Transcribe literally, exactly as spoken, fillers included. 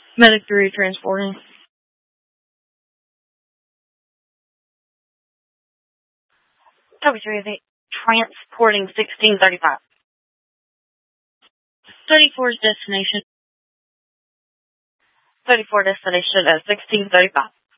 Medic three transporting. Copy three of eight. Transporting sixteen thirty-five. thirty-four's destination. thirty-four destination at sixteen thirty-five.